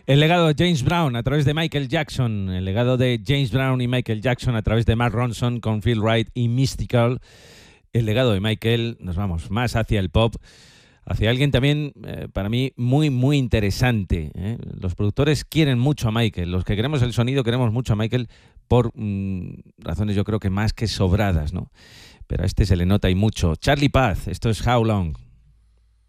El legado de James Brown a través de Michael Jackson. El legado de James Brown y Michael Jackson a través de Mark Ronson con Feel Right y Mystical. El legado de Michael, nos vamos más hacia el pop, hacia alguien también, para mí, muy, muy interesante. Los productores quieren mucho a Michael. Los que queremos el sonido queremos mucho a Michael por razones, yo creo que más que sobradas, ¿no? Pero a este se le nota y mucho. Charlie Puth, esto es How Long.